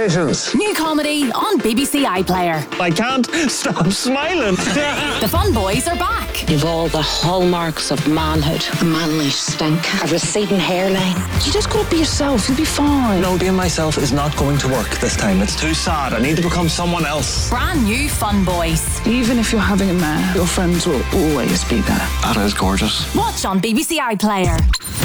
expectations. New comedy on BBC iPlayer. I can't stop smiling. The Fun Boys are back. You've all the hallmarks of manhood. A manly stink. A receding hairline. You just gotta be yourself. You'll be fine. No, being myself is not going to work this time. It's too sad. I need to become someone else. Brand new Fun Boys. Even if you're having a mare, your friends will always be there. That is gorgeous. Watch on BBC iPlayer.